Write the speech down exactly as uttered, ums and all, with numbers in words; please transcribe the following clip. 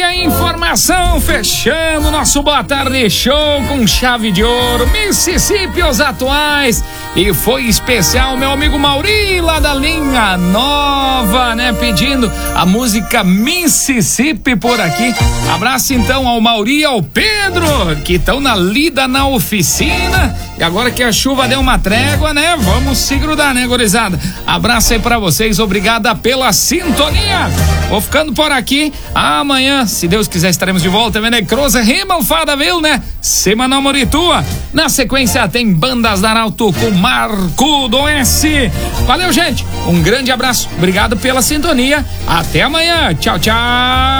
e a informação, fechando nosso Boa Tarde Show com chave de ouro, Mississippi os atuais, e foi especial meu amigo Mauri lá da linha nova, né, pedindo a música Mississippi por aqui. Abraço então ao Mauri e ao Pedro, que estão na lida na oficina, e agora que a chuva deu uma trégua, né, vamos se grudar, né, gurizada? Abraço aí pra vocês, obrigada pela sintonia. Vou ficando por aqui, amanhã, se Deus quiser, estaremos de volta, vendo Croza Rimalfada, viu, né? Semanal Moritua. Na sequência tem Bandas da Arauto com Marco do S. Valeu, gente, um grande abraço, obrigado pela sintonia, até amanhã, tchau, tchau.